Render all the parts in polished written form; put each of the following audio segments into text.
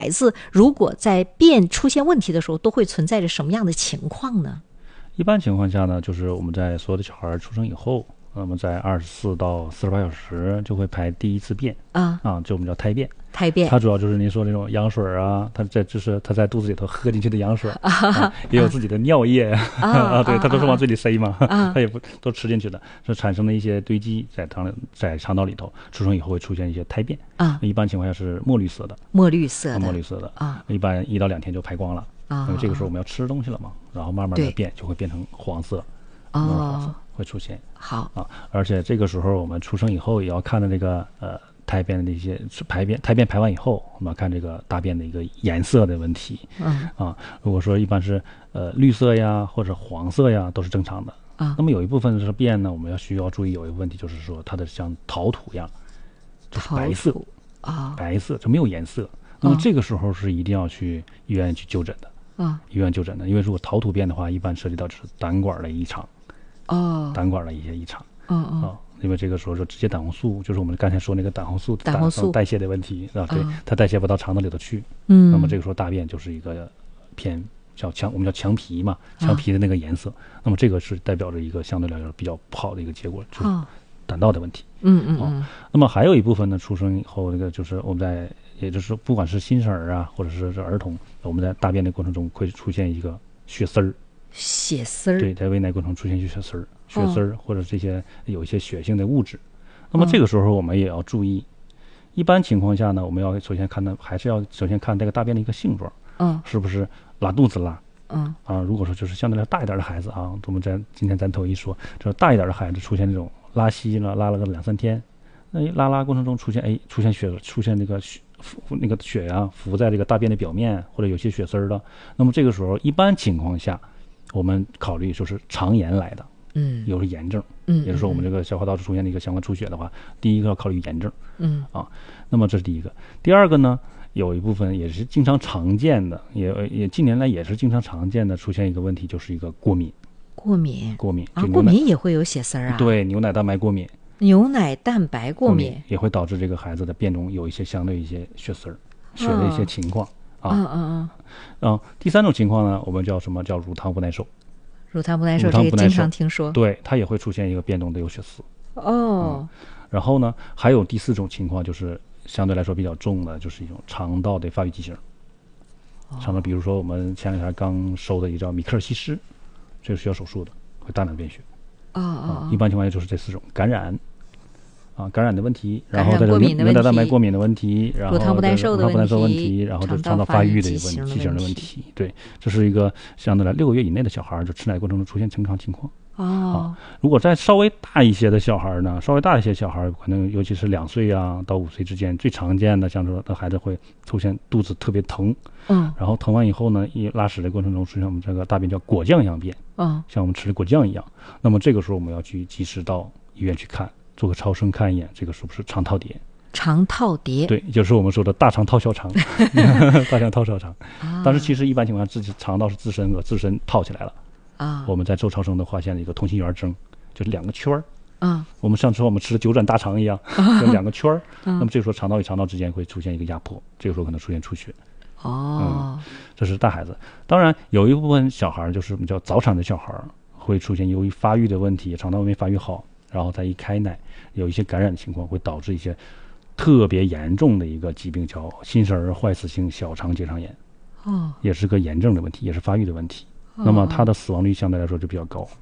孩子如果在便出现问题的时候，都会存在着什么样的情况呢？ 一般情况下呢，就是我们在所有的小孩出生以后，那么在24到48小时就会排第一次便就我们叫胎便。 胎便它主要就是您说那种羊水啊，它在肚子里头喝进去的羊水也有自己的尿液对，它都是往嘴里塞嘛，它也不都吃进去的，是产生了一些堆积在肠道里头，出生以后会出现一些胎便一般情况下是墨绿色的一般1到2天就排光了因为这个时候我们要吃东西了嘛，然后慢慢的便就会变成黄色会出现而且这个时候我们出生以后也要看的这个胎便的一些胎便排完以后，我们要看这个大便的一个颜色的问题如果说一般是绿色呀或者黄色呀都是正常的那么有一部分是便呢，我们需要注意有一个问题，就是说它的像陶土一样，就是白色就没有颜色那么这个时候是一定要去医院去就诊的医院就诊的，因为如果陶土便的话，一般涉及到就是胆管的异常胆管的一些异常因为这个时候就直接胆红素，就是我们刚才说那个胆红素代谢的问题对，它代谢不到肠道里头去那么这个时候大便就是一个偏我们叫强皮嘛，强皮的那个颜色那么这个是代表着一个相对来说比较不好的一个结果，就是胆道的问题那么还有一部分呢，出生以后这个就是我们也就是不管是新生儿啊或者是儿童，我们在大便的过程中会出现一个血丝儿对，在喂奶过程中出现血丝儿或者这些有一些血性的物质那么这个时候我们也要注意一般情况下呢，我们要首先看这个大便的一个性状是不是拉肚子啦如果说就是相对来说大一点的孩子我们今天咱头一说，就是大一点的孩子出现这种拉稀了，拉了个2-3天，那拉过程中出现血，出现那个血呀浮在这个大便的表面，或者有些血丝的，那么这个时候一般情况下，我们考虑就是肠炎来的，有是炎症，也就是说我们这个消化道出现了一个相关出血的话，第一个要考虑炎症，那么这是第一个。第二个呢，有一部分也是经常常见的，也近年来也是经常常见的出现一个问题，就是一个过敏过敏也会有血丝啊？ 对，牛奶蛋白过敏。 牛奶蛋白过敏也会导致这个孩子的便中有一些相对一些血丝血的一些情况第三种情况呢，我们叫什么叫乳糖不耐受。 乳糖不耐受这个经常听说， 对，它也会出现一个便中的有血丝然后呢还有第4种情况，就是相对来说比较重的，就是一种肠道的发育畸形肠道比如说我们前2天刚收的一个叫米克尔西施，这个需要手术的，会大量便血一般情况下就是这4种感染的问题，然后再是牛奶蛋白过敏的问题，然后乳糖不耐受的问题， 然后就是肠道发育的畸形的问题。对，这是一个相对来6个月以内的小孩，就吃奶过程中出现正常情况。如果再稍微大一些的小孩呢，可能尤其是2岁到5岁之间，最常见的像说的孩子会出现肚子特别疼，然后疼完以后呢，一拉屎的过程中出现我们这个大便叫果酱样便，像我们吃的果酱一样。那么这个时候我们要去及时到医院去看，做个超声看一眼，这个是不是肠套叠？ 肠套叠， 对，就是我们说的大肠套小肠，大肠套小肠。但是其实一般情况下，自己肠道是自身套起来了。我们在做超声都发现了一个同心圆征，就是2个圈儿。我们上次我们吃的9转大肠一样，有2个圈儿。那么这个时候肠道与肠道之间会出现一个压迫，这个时候可能出现出血。这是大孩子。当然有一部分小孩就是我们叫早产的小孩，会出现由于发育的问题，肠道没发育好，然后再一开奶，有一些感染的情况，会导致一些特别严重的一个疾病，叫新生儿坏死性小肠结肠炎。也是个炎症的问题，也是发育的问题。那么它的死亡率相对来说就比较高。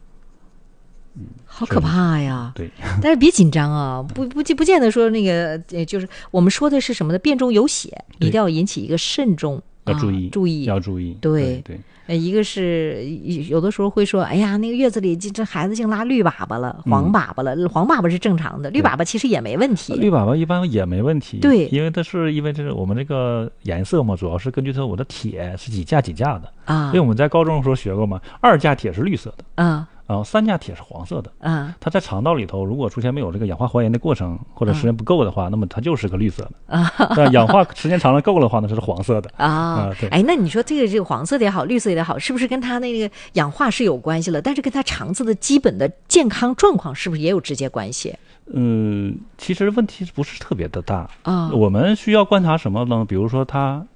好可怕呀！ 对， 但是别紧张啊，不见得说那个，就是我们说的是什么呢？便中有血，一定要引起一个慎重， 要注意，要注意。对， 一个是有的时候会说，哎呀，那个月子里这孩子竟拉绿粑粑了，黄粑粑了，黄粑粑是正常的，绿粑粑其实也没问题。 绿粑粑一般也没问题， 对， 因为这是我们这个颜色嘛，主要是根据我的铁是几价的因为我们在高中的时候学过嘛，2价铁是绿色的然后三价铁是黄色的，它在肠道里头如果出现没有这个氧化还原的过程或者时间不够的话，那么它就是个绿色的那氧化时间长了够了的话呢，它是黄色的对。 哎，那你说这个黄色的也好，绿色的也好，是不是跟它那个氧化是有关系了？但是跟它肠子的基本的健康状况是不是也有直接关系？ 其实问题不是特别的大我们需要观察什么呢？比如说它